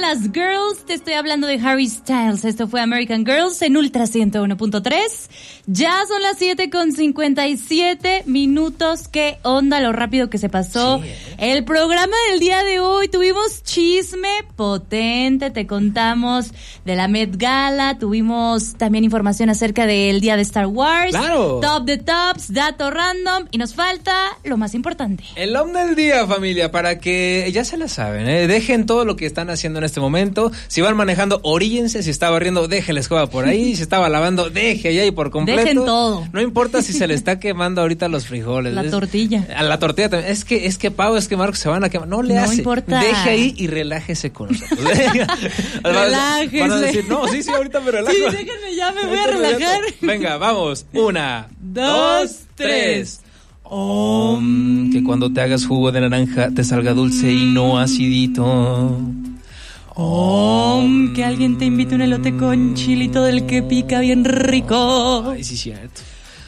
las girls, te estoy hablando de Harry Styles. Esto fue American Girls en Ultra 101.3. Ya son las 7:57. ¿Qué onda lo rápido que se pasó? Sí, el programa del día de hoy. Tuvimos chisme potente, te contamos de la Met Gala, tuvimos también información acerca del día de Star Wars. ¡Claro! Top de tops, dato random, y nos falta lo más importante. El OM del día, familia, para que ya se la saben, dejen todo lo que están haciendo en este momento. Si van manejando, oríllense. Si está barriendo, deje la escoba por ahí. Si estaba lavando, deje allá y por completo. Dejen todo. No importa si se le está quemando ahorita los frijoles. La tortilla. A la tortilla también. Es que Pau, es que Marcos se van a quemar. No le hace. No importa. Deje ahí y relájese con nosotros. Relájese. Van a decir, no, sí, ahorita me relajo. Sí, déjenme, ya me voy a relajar. Venga, vamos. 1, 2, 3. Que cuando te hagas jugo de naranja te salga dulce y no acidito. Que alguien te invite un elote con chilito del que pica bien rico. Ay, sí, cierto.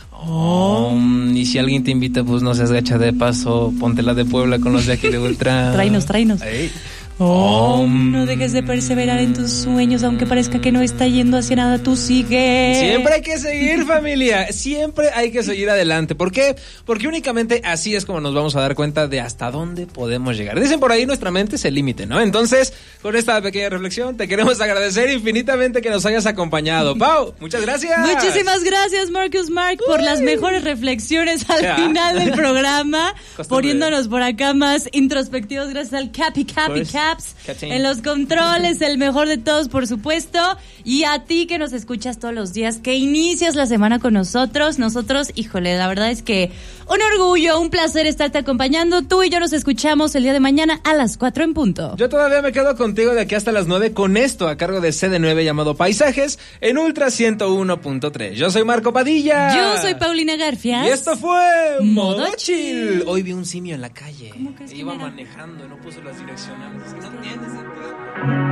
Y si alguien te invita, pues no seas gacha de paso, ponte la de Puebla con los de aquí de Ultra. Tráenos. Hey. No dejes de perseverar en tus sueños, aunque parezca que no está yendo hacia nada, tú sigue. Siempre hay que seguir, familia. Siempre hay que seguir adelante. ¿Por qué? Porque únicamente así es como nos vamos a dar cuenta de hasta dónde podemos llegar. Dicen por ahí, nuestra mente es el límite, ¿no? Entonces, con esta pequeña reflexión, te queremos agradecer infinitamente que nos hayas acompañado. Pau, muchas gracias. Muchísimas gracias, Marcus Mark, por las mejores reflexiones al final del programa. Poniéndonos por acá más introspectivos. Gracias al Capi Caps. En los controles, el mejor de todos, por supuesto. Y a ti que nos escuchas todos los días, que inicias la semana con nosotros. Nosotros, híjole, la verdad es que un orgullo, un placer estarte acompañando. Tú y yo nos escuchamos el día de mañana a las 4 en punto. Yo todavía me quedo contigo de aquí hasta las 9 con esto a cargo de CD9 llamado Paisajes en Ultra 101.3. Yo soy Marco Padilla. Yo soy Paulina Garfias. Y esto fue Modo Chill. Hoy vi un simio en la calle. ¿Cómo que es? Iba ¿Quién era? manejando y no puso las direccionales. No tiene sentido.